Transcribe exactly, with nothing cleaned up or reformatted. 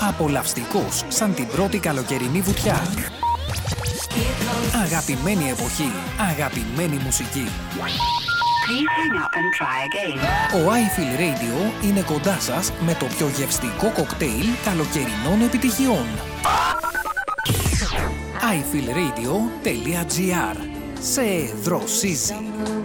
Απολαυστικός σαν την πρώτη καλοκαιρινή βουτιά. Αγαπημένη εποχή, αγαπημένη μουσική. Ο iFeel Radio είναι κοντά σας με το πιο γευστικό κοκτέιλ καλοκαιρινών επιτυχιών. άι φιλ ρέιντιο τελεία τζι άρ. Σε δροσίζει.